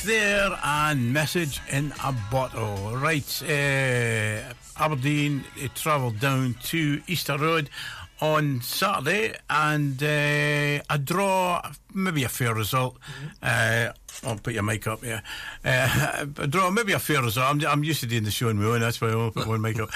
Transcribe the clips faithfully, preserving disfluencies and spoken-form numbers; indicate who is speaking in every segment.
Speaker 1: there and Message in a Bottle. Right, uh, Aberdeen uh, travelled down to Easter Road on Saturday, and uh, a draw, maybe a fair result. Mm-hmm. uh, I'll put your mic up here. Uh, a draw, maybe a fair result. I'm, I'm used to doing the show on my own, that's why I won't put one mic up.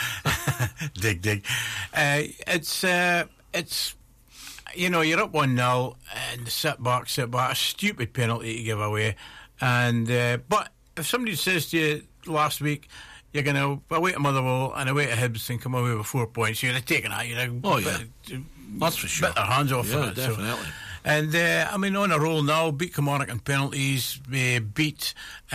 Speaker 1: dig dig uh, it's uh, it's you know, you're up one nil and sit back sit back a stupid penalty to give away. And uh, but if somebody says to you last week you're going to away to Motherwell and away to Hibs and come away with four points, you're going to take that. You're going to
Speaker 2: oh yeah,
Speaker 1: bit,
Speaker 2: that's for sure.
Speaker 1: Bit their hands off.
Speaker 2: Yeah,
Speaker 1: it,
Speaker 2: definitely.
Speaker 1: So. And uh, I mean, on a roll now. Beat Kilmarnock on penalties. Uh, beat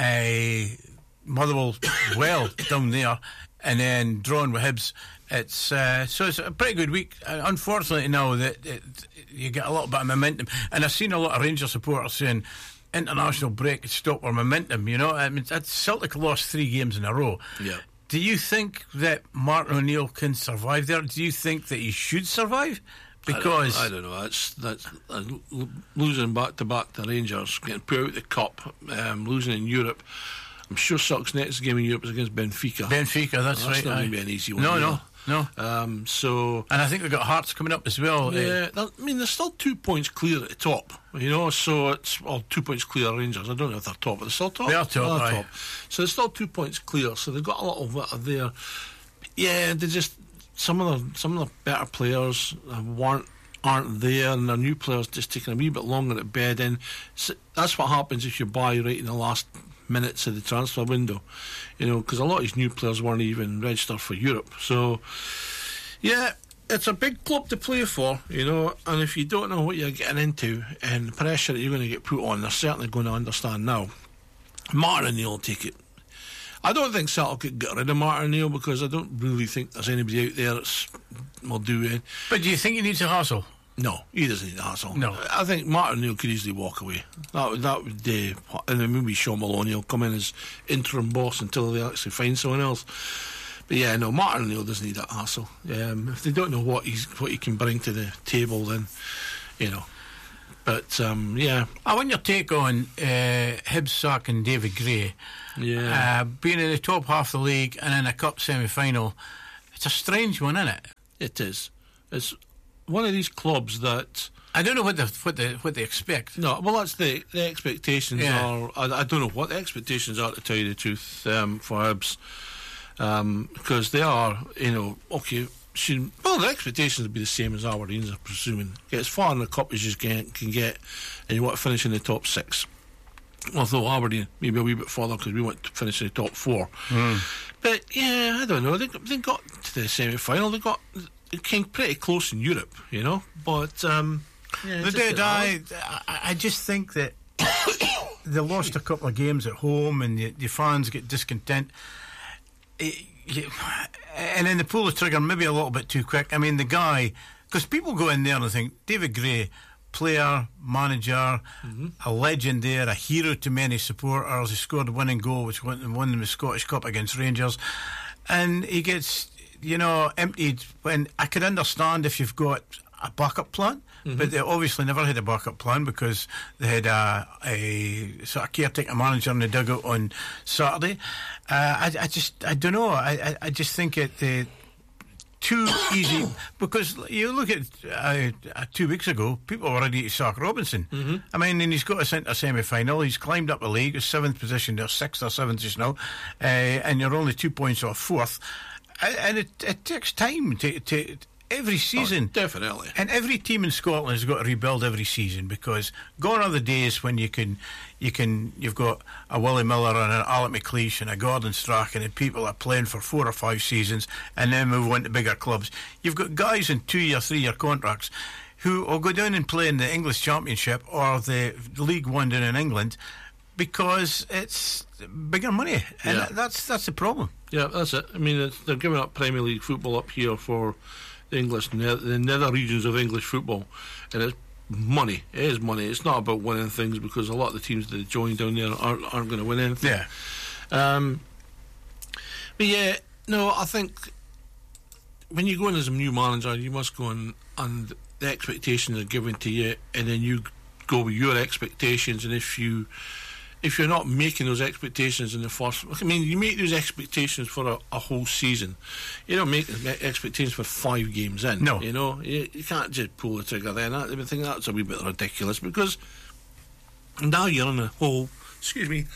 Speaker 1: uh, Motherwell well down there, and then drawn with Hibs. It's uh, so it's a pretty good week. Uh, unfortunately, now that it, you get a little bit of momentum, and I've seen a lot of Rangers supporters saying international break could stop our momentum. You know, I mean, Celtic lost three games in a row.
Speaker 2: Yeah.
Speaker 1: Do you think that Martin O'Neill can survive there? Do you think that he should survive? Because
Speaker 2: I don't, I don't know. That's that's uh, losing back to back to Rangers, getting put out the cup, um, losing in Europe. I'm sure Celtic's next game in Europe is against Benfica.
Speaker 1: Benfica, that's,
Speaker 2: well, that's
Speaker 1: right.
Speaker 2: Not going to be an easy one.
Speaker 1: No,
Speaker 2: either.
Speaker 1: no. No.
Speaker 2: Um, so,
Speaker 1: and I think they've got Hearts coming up as well.
Speaker 2: Yeah, uh, I mean, there's still two points clear at the top, you know, so it's, well, two points clear of Rangers. I don't know if they're top, but they're still top.
Speaker 1: They are top,
Speaker 2: they're
Speaker 1: right.
Speaker 2: top. So there's still two points clear, so they've got a little bit of there. Yeah, they just, some of the, some of the better players weren't, aren't there, and their new players just taking a wee bit longer at bed in. So that's what happens if you buy right in the last minutes of the transfer window, you know, because a lot of these new players weren't even registered for Europe. So yeah, it's a big club to play for, you know, and if you don't know what you're getting into and the pressure that you're going to get put on, they're certainly going to understand now. Martin O'Neill will take it. I don't think Celtic could get rid of Martin O'Neill, because I don't really think there's anybody out there that's will do it.
Speaker 1: But do you think he needs a hassle?
Speaker 2: No, he doesn't need a hassle.
Speaker 1: No,
Speaker 2: I think Martin O'Neill could easily walk away. That would that would, uh, and then maybe Sean Maloney will come in as interim boss until they actually find someone else. But yeah, no, Martin O'Neill doesn't need that hassle. Um, if they don't know what he's what he can bring to the table, then you know. But um, yeah,
Speaker 1: I want your take on uh, Hibs sack and David Gray.
Speaker 2: Yeah,
Speaker 1: uh, being in the top half of the league and in a cup semi-final. It's a strange one, isn't it?
Speaker 2: It is. It's one of these clubs that
Speaker 1: I don't know what the what the what they expect.
Speaker 2: No, well, that's the the expectations
Speaker 1: yeah.
Speaker 2: are. I, I don't know what the expectations are, to tell you the truth, um, for Hibs, um, because they are, you know, okay. Should, well, the expectations would be the same as Aberdeen's, I'm presuming. Get as far in the cup as you can, can get, and you want to finish in the top six. Although Aberdeen maybe a wee bit further, because we want to finish in the top four.
Speaker 1: Mm.
Speaker 2: But yeah, I don't know. They they got to the semi-final. They got they came pretty close in Europe, you know. But um, yeah,
Speaker 1: they did. I I just think that they lost a couple of games at home, and the, the fans get discontent. It, you, and then they pull the trigger maybe a little bit too quick. I mean, the guy, because people go in there and think David Gray, player, manager, mm-hmm. a legend there, a hero to many supporters. He scored a winning goal, which won, won them the Scottish Cup against Rangers, and he gets, you know, emptied. When I could understand if you've got a backup plan, mm-hmm. but they obviously never had a backup plan, because they had a, a sort of caretaker manager in the dugout on Saturday. Uh, I, I just, I don't know. I, I, I just think it uh, too easy, because you look at uh, uh, two weeks ago, people were ready to sack Robinson.
Speaker 2: Mm-hmm.
Speaker 1: I mean, and he's got us into a semi-final. He's climbed up the league, he's seventh position. They're sixth or seventh just now, uh, and you're only two points off fourth. And it, it takes time to. to Every season,
Speaker 2: oh, definitely,
Speaker 1: and every team in Scotland has got to rebuild every season, because gone are the days when you can, you can, you've got a Willie Miller and an Alec McLeish and a Gordon Strachan, and people are playing for four or five seasons and then move on to bigger clubs. You've got guys in two-year, three-year contracts who will go down and play in the English Championship or the League One down in England, because it's bigger money, and
Speaker 2: yeah.
Speaker 1: that's that's the problem.
Speaker 2: Yeah, that's it. I mean, it's, they're giving up Premier League football up here for the English, the nether regions of English football, and it's money. It is money. It's not about winning things, because a lot of the teams that join down there aren't, aren't going to win anything.
Speaker 1: Yeah.
Speaker 2: Um, but yeah, no, I think when you go in as a new manager, you must go in and the expectations are given to you, and then you go with your expectations, and if you if you're not making those expectations in the first, I mean, you make those expectations for a, a whole season. You don't make expectations for five games in.
Speaker 1: No,
Speaker 2: you know, you, you can't just pull the trigger then. I think that's a wee bit ridiculous because now you're in a whole. Excuse me,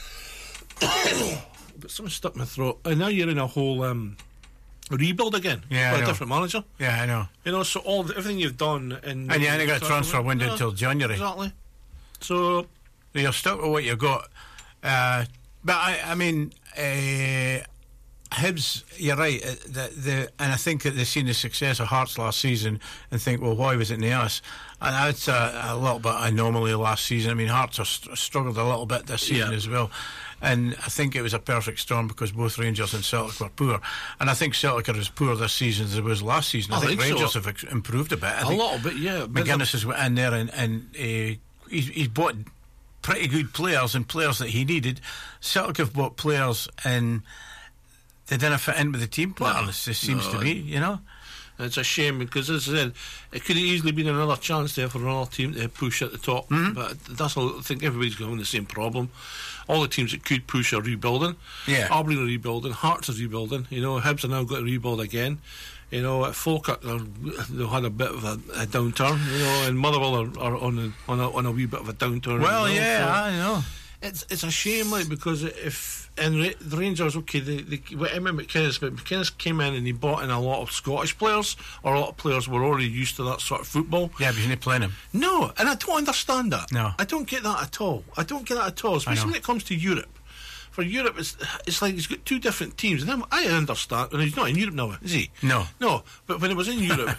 Speaker 2: but something stuck in my throat. And now you're in a whole um, rebuild again.
Speaker 1: Yeah,
Speaker 2: with
Speaker 1: I
Speaker 2: a
Speaker 1: know.
Speaker 2: different manager.
Speaker 1: Yeah, I know.
Speaker 2: You know, so all the, everything you've done, and
Speaker 1: and you ain't got a transfer window
Speaker 2: yeah,
Speaker 1: until January.
Speaker 2: Exactly. So
Speaker 1: you're stuck with what you got. Uh, but I, I mean, uh, Hibs, you're right. uh, The, the and I think that they've seen the success of Hearts last season and think, well, why was it Neas? And that's a, a little bit of anomaly last season. I mean, Hearts have st- struggled a little bit this season
Speaker 2: Yeah.
Speaker 1: as well. And I think it was a perfect storm because both Rangers and Celtic were poor. And I think Celtic are as poor this season as it was last season. I,
Speaker 2: I
Speaker 1: think,
Speaker 2: think
Speaker 1: Rangers
Speaker 2: so.
Speaker 1: have ex- improved a bit. I
Speaker 2: a
Speaker 1: think
Speaker 2: little bit, yeah. but
Speaker 1: McGuinness has went in there and, and uh, he's, he's bought pretty good players and players that he needed. Celtic have bought players and they didn't fit in with the team plan.
Speaker 2: No,
Speaker 1: It just seems
Speaker 2: no,
Speaker 1: to me, you know.
Speaker 2: It's a shame because, as I said, it could have easily been another chance there for another team to push at the top.
Speaker 1: Mm-hmm.
Speaker 2: But that's all, I think everybody's having the same problem. All the teams that could push are rebuilding.
Speaker 1: Yeah.
Speaker 2: Aberdeen are rebuilding. Hearts are rebuilding. You know, Hibs are now got to rebuild again. You know, at Falkirk are, they've had a bit of a, a downturn. You know, and Motherwell are, are on a, on a on a wee bit of a downturn.
Speaker 1: Well,
Speaker 2: you know,
Speaker 1: yeah,
Speaker 2: so
Speaker 1: I know.
Speaker 2: It's it's a shame, like, because if and Ra- the Rangers, okay, they, they with Emma McInnes, but McInnes came in and he bought in a lot of Scottish players, or a lot of players were already used to that sort of football.
Speaker 1: Yeah, but he's not playing him.
Speaker 2: No, and I don't understand that.
Speaker 1: No.
Speaker 2: I don't get that at all. I don't get that at all, especially when it comes to Europe. For Europe, it's it's like he's got two different teams, and I understand. And he's not in Europe now, is he?
Speaker 1: No.
Speaker 2: No, but when it was in Europe,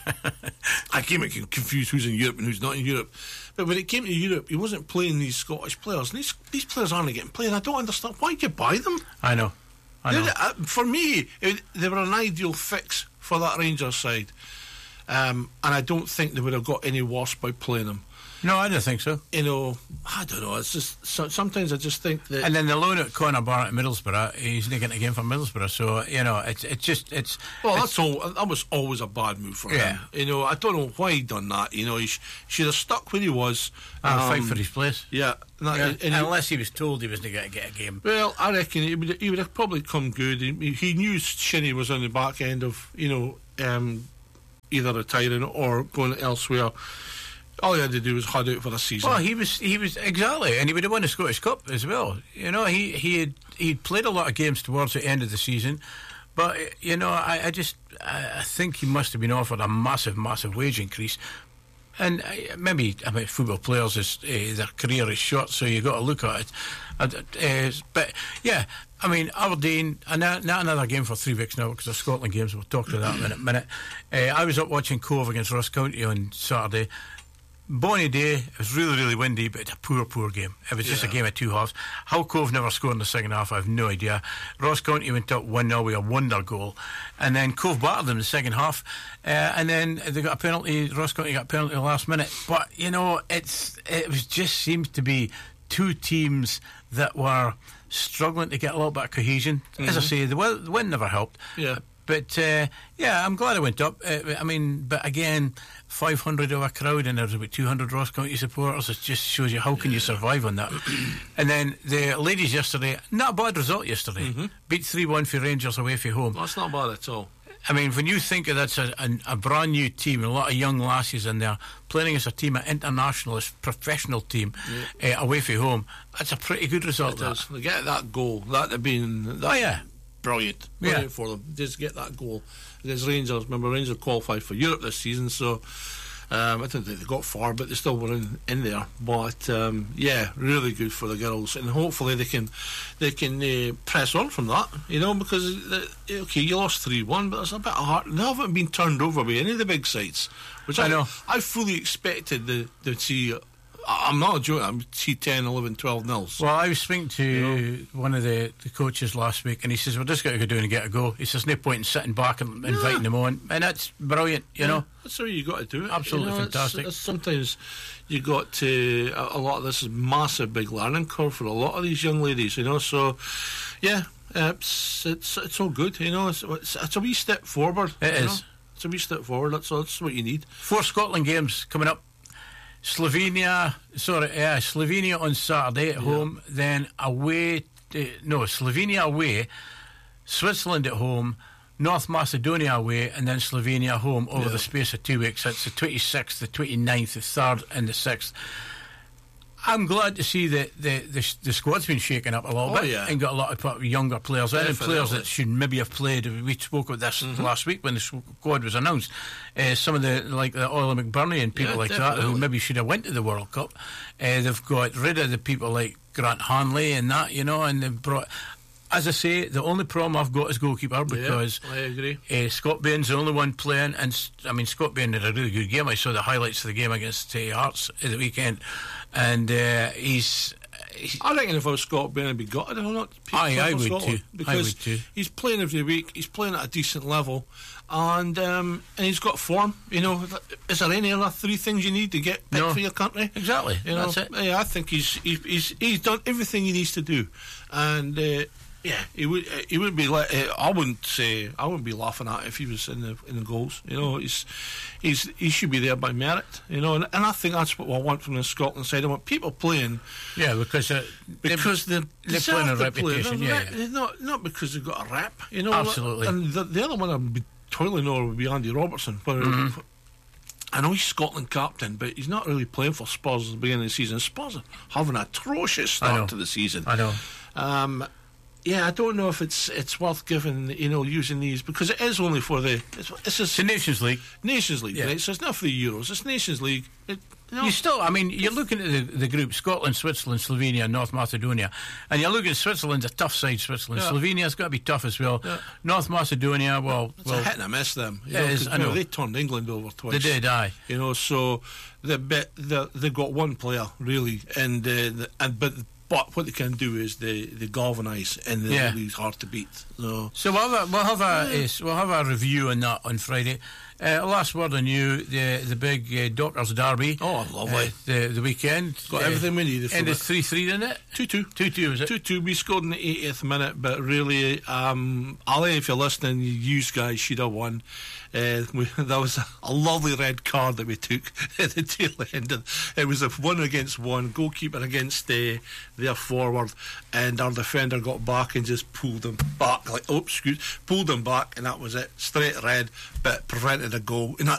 Speaker 2: I came and confused who's in Europe and who's not in Europe. But when it came to Europe, he wasn't playing these Scottish players. And these these players aren't getting played. I don't understand. Why did you buy them?
Speaker 1: I know. I know.
Speaker 2: They- uh, For me, it, they were an ideal fix for that Rangers side. Um, and I don't think they would have got any worse by playing them.
Speaker 1: No, I don't think so.
Speaker 2: You know, I don't know. It's just so, sometimes I just think that.
Speaker 1: And then the loan at Conor Barrett at Middlesbrough, he's not getting a game for Middlesbrough. So, you know, it's it's just, it's...
Speaker 2: Well,
Speaker 1: it's,
Speaker 2: that's all. That was always a bad move for
Speaker 1: Yeah.
Speaker 2: him. You know, I don't know why he done that. You know, he sh- should have stuck where he was.
Speaker 1: I'll fight
Speaker 2: Um,
Speaker 1: for his place.
Speaker 2: Yeah, that-
Speaker 1: Yeah,
Speaker 2: and he-
Speaker 1: unless he was told he wasn't going to get a game.
Speaker 2: well, I reckon he would, he would have probably come good. He, he knew Shinnie was on the back end of, you know, um, either retiring or going elsewhere. All he had to do was hard out for the season.
Speaker 1: Well, he was, he was exactly, and he would have won the Scottish Cup as well. You know, he he had he'd played a lot of games towards the end of the season, but you know, I, I just I, I think he must have been offered a massive, massive wage increase. And uh, maybe I mean, football players is uh, their career is short, so you got to look at it. Uh, uh, but yeah, I mean Aberdeen, and not, not another game for three weeks now because of Scotland games. We'll talk to that in a minute. Uh, I was up watching Cove against Ross County on Saturday. Bonny day, it was really, really windy, but it's a poor, poor game. It was just a
Speaker 2: Yeah.
Speaker 1: game of two halves. How Cove never scored in the second half, I have no idea. Ross County went up one nil with a wonder goal, and then Cove battered them in the second half, uh, and then they got a penalty. Ross County got a penalty at the last minute. But, you know, it's it was just seems to be two teams that were struggling to get a little bit of cohesion. Mm-hmm. As I say, the, win, the win never helped.
Speaker 2: Yeah.
Speaker 1: But, uh, yeah, I'm glad it went up. Uh, I mean, but again, five hundred of a crowd and there's about two hundred Ross County supporters. It just shows you how can you survive on that. And then the ladies yesterday, not a bad result yesterday. Mm-hmm. Beat three one for Rangers away from home.
Speaker 2: That's not bad at all.
Speaker 1: I mean, when you think of that's a, a, a brand new team, a lot of young lasses in there, playing as a team, an internationalist, professional team, yeah. uh, away from home, that's a pretty good result.
Speaker 2: It
Speaker 1: that.
Speaker 2: is. They get that goal. That'd have been... That,
Speaker 1: oh, yeah.
Speaker 2: Brilliant. Brilliant
Speaker 1: Yeah.
Speaker 2: for them. Just get that goal. There's Rangers. Remember, Rangers qualified for Europe this season, so um, I don't think they got far, but they still were in, in there. But um, yeah, really good for the girls, and hopefully they can they can uh, press on from that. You know, because uh, okay, you lost three one, but there's a bit of heart. They haven't been turned over by any of the big sides, which I,
Speaker 1: I know.
Speaker 2: I fully expected the, to see. I'm not joking. I'm see ten, eleven, twelve nils.
Speaker 1: Well, I was speaking to
Speaker 2: You know?
Speaker 1: one of the, the coaches last week, and he says, "We're just got to go down and get a go." He says, "No point in sitting back and inviting
Speaker 2: Yeah.
Speaker 1: them on," and that's brilliant. You
Speaker 2: Yeah,
Speaker 1: know,
Speaker 2: that's how you got to do it.
Speaker 1: Absolutely
Speaker 2: you know, it's-
Speaker 1: fantastic.
Speaker 2: it's sometimes you got to a, a lot of this is massive, big learning curve for a lot of these young ladies. You know, so yeah, uh, it's it's it's all good. You know, it's it's, it's a wee step forward.
Speaker 1: It
Speaker 2: you
Speaker 1: is.
Speaker 2: know? It's a wee step forward. That's all. That's what you need.
Speaker 1: four Scotland games coming up. Slovenia, sorry, yeah, Slovenia on Saturday at
Speaker 2: Yeah.
Speaker 1: home, then away, to, no, Slovenia away, Switzerland at home, North Macedonia away, and then Slovenia home over
Speaker 2: Yeah.
Speaker 1: the space of two weeks. That's the twenty-sixth, the twenty-ninth, the third, and the sixth. I'm glad to see that the, the the squad's been shaken up a little
Speaker 2: Oh,
Speaker 1: bit
Speaker 2: yeah.
Speaker 1: and got a lot of pro- younger players in, and
Speaker 2: Definitely.
Speaker 1: players that should maybe have played. We spoke about this
Speaker 2: Mm-hmm.
Speaker 1: last week when the squad was announced. Uh, some of the like the Ola McBurney and people
Speaker 2: Yeah,
Speaker 1: like that who
Speaker 2: definitely.
Speaker 1: maybe should have went to the World Cup. Uh, they've got rid of the people like Grant Hanley and that, you know, and they've brought. As I say, the only problem I've got is goalkeeper because
Speaker 2: I agree.
Speaker 1: uh, Scott Bain's the only one playing, and s- I mean Scott Bain had a really good game. I saw the highlights of the game against uh, Hearts at the weekend, and uh, he's. he's
Speaker 2: I reckon if I was Scott Bain, I'd be gutted if I'm not.
Speaker 1: Aye, I
Speaker 2: for
Speaker 1: would
Speaker 2: Scotland,
Speaker 1: too. I
Speaker 2: Because
Speaker 1: would too.
Speaker 2: he's playing every week. He's playing at a decent level, and um, and he's got form. You know, is there any other three things you need to get picked
Speaker 1: No.
Speaker 2: for your country?
Speaker 1: exactly.
Speaker 2: You know,
Speaker 1: That's it.
Speaker 2: yeah, I think he's he's he's, he's done everything he needs to do, and. Uh, Yeah, he would. Uh, he would be. Like, uh, I wouldn't say. I wouldn't be laughing at it if he was in the in the goals. You know, he's he's he should be there by merit. You know, and, and I think that's what I want from the Scotland side. I want people playing
Speaker 1: Yeah, because uh,
Speaker 2: because they're
Speaker 1: they're playing a
Speaker 2: deserve to play.
Speaker 1: reputation,
Speaker 2: They're
Speaker 1: yeah,
Speaker 2: re-
Speaker 1: yeah.
Speaker 2: they're not not because they've got a rap. You know,
Speaker 1: Absolutely.
Speaker 2: And the, the other one I'd be totally know would be Andy Robertson. But
Speaker 1: Mm-hmm.
Speaker 2: I know he's Scotland captain, but he's not really playing for Spurs at the beginning of the season. Spurs are having an atrocious
Speaker 1: I know.
Speaker 2: start to the season.
Speaker 1: I know.
Speaker 2: Um, yeah, I don't know if it's it's worth giving, you know, using these because it is only for the it's, it's
Speaker 1: It's
Speaker 2: a
Speaker 1: the Nations League.
Speaker 2: Nations League,
Speaker 1: Yeah.
Speaker 2: right? So it's not for the Euros. It's Nations League. It, you know,
Speaker 1: You still, I mean, you're looking at the, the group: Scotland, Switzerland, Slovenia, North Macedonia, and you're looking at Switzerland's a tough side. Switzerland,
Speaker 2: Yeah.
Speaker 1: Slovenia's got to be tough as well.
Speaker 2: Yeah.
Speaker 1: North Macedonia, well,
Speaker 2: it's
Speaker 1: well,
Speaker 2: a hit and a miss them. You
Speaker 1: It
Speaker 2: know,
Speaker 1: is,
Speaker 2: 'cause,
Speaker 1: I
Speaker 2: you know,
Speaker 1: know.
Speaker 2: they turned England over
Speaker 1: they
Speaker 2: twice.
Speaker 1: did, aye.
Speaker 2: You know, so the bit the, they've got one player really, and uh, the, and but but what they can do is they, they galvanise, and they're
Speaker 1: Yeah.
Speaker 2: really hard to beat. So
Speaker 1: So we'll have a we'll have a yes, we'll have a review on that on Friday. Uh, last word on you, the the big uh, Doctors Derby.
Speaker 2: Oh, lovely.
Speaker 1: Uh, the the weekend
Speaker 2: got
Speaker 1: uh,
Speaker 2: everything we needed. from
Speaker 1: Ended
Speaker 2: it.
Speaker 1: three three, didn't it?
Speaker 2: two two.
Speaker 1: Two two was it?
Speaker 2: Two two. We scored in the eightieth minute, but really, um, Ali, if you're listening, you guys should have won. Uh, we, that was a, a lovely red card that we took at the tail end. Of, it was a one against one, goalkeeper against uh, their forward, and our defender got back and just pulled him back, like, oh, excuse, pulled him back, and that was it. Straight red, but prevented a goal. And that